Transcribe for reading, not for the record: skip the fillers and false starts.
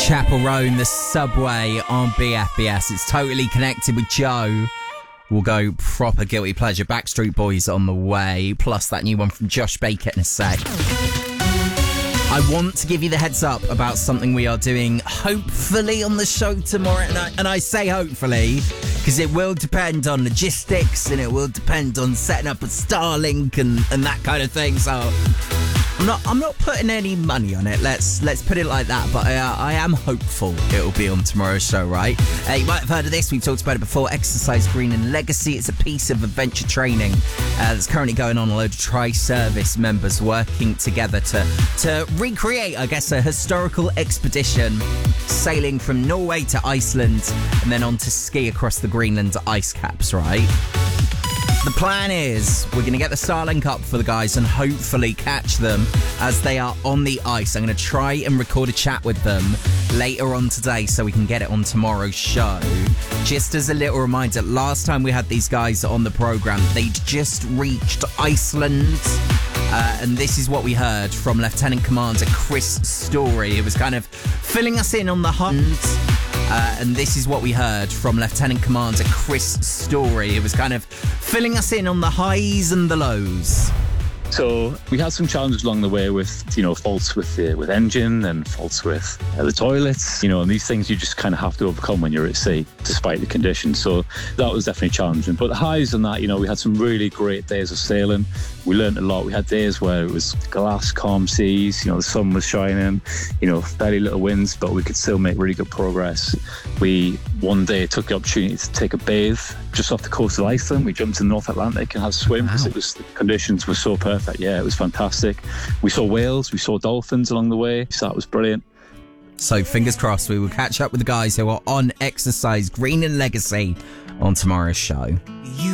Chapel Row, the subway on BFBS. It's totally connected with Joe. We'll go proper guilty pleasure. Backstreet Boys on the way, plus that new one from Josh Baker in a sec. I want to give you the heads up about something we are doing, hopefully, on the show tomorrow. And I say hopefully, because it will depend on logistics and it will depend on setting up a Starlink and that kind of thing. So I'm not putting any money on it. Let's put it like that. But I am hopeful it'll be on tomorrow's show, right? You might have heard of this. We've talked about it before. Exercise Green and Legacy. It's a piece of adventure training that's currently going on. A load of tri-service members working together to recreate, I guess, a historical expedition, sailing from Norway to Iceland and then on to ski across the Greenland ice caps, right? The plan is we're going to get the Starlink up for the guys and hopefully catch them as they are on the ice. I'm going to try and record a chat with them later on today so we can get it on tomorrow's show. Just as a little reminder, last time we had these guys on the programme, they'd just reached Iceland. And this is what we heard from Lieutenant Commander Chris Story. It was kind of filling us in on the hunt. And this is what we heard from Lieutenant Commander Chris Story. It was kind of filling us in on the highs and the lows. So we had some challenges along the way with, faults with engine and faults with the toilets, and these things you just kind of have to overcome when you're at sea, despite the conditions. So that was definitely challenging. But the highs on that, we had some really great days of sailing. We learned a lot. We had days where it was glass, calm seas, the sun was shining, very little winds, but we could still make really good progress. We one day took the opportunity to take a bathe just off the coast of Iceland. We jumped in the North Atlantic and had a swim because the conditions were so perfect. Yeah, it was fantastic. We saw whales, we saw dolphins along the way, so that was brilliant. So fingers crossed we will catch up with the guys who are on Exercise Green and Legacy on tomorrow's show.